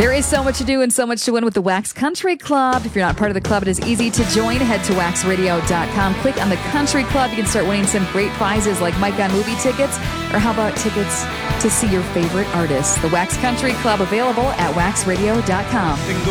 There is so much to do and so much to win with the Wax Country Club. If you're not part of the club, it is easy to join. Head to waxradio.com. Click on the Country Club. You can start winning some great prizes like Mike Gunn movie tickets, or how about tickets to see your favorite artists? The Wax Country Club, available at waxradio.com.